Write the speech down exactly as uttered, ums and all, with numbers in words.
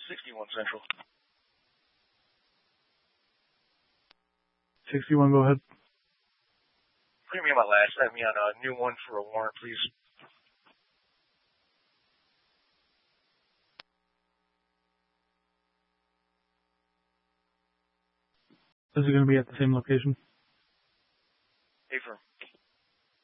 sixty-one Central. sixty-one, go ahead. Premium at last. Set me on a new one for a warrant, please. Is it going to be at the same location? Hey, firm.